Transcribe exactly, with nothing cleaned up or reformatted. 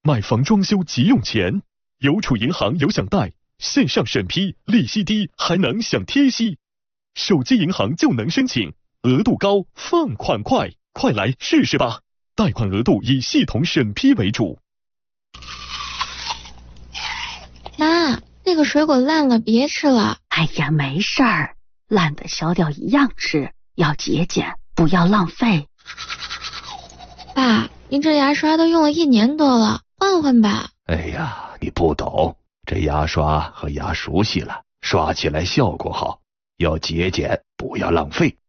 买房装修急用钱，邮储银行有享贷，线上审批，利息低，还能享贴息。手机银行就能申请，额度高，放款快，快来试试吧！贷款额度以系统审批为主。 妈，那个水果烂了，别吃了。 哎呀，没事儿，烂的削掉一样吃，要节俭，不要浪费。 爸，您这牙刷都用了一年多了，换换吧。 哎呀，你不懂，这牙刷和牙熟悉了，刷起来效果好。要节俭，不要浪费。